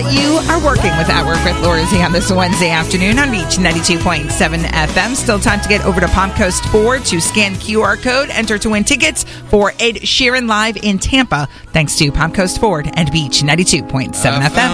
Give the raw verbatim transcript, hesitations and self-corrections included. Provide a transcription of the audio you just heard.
You are working with At Work with Laura Z on this Wednesday afternoon on Beach ninety-two point seven F M. Still time to get over to Palm Coast Ford to scan Q R code, enter to win tickets for Ed Sheeran Live in Tampa, thanks to Palm Coast Ford and Beach ninety-two point seven F M.